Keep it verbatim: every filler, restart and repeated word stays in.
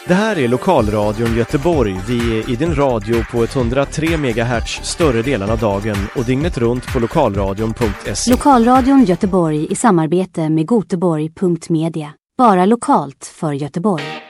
Det här är Lokalradion Göteborg. Vi är i din radio på etthundratre megahertz större delen av dagen och dygnet runt på lokalradion punkt se. Lokalradion Göteborg i samarbete med goteborg punkt media. Bara lokalt för Göteborg.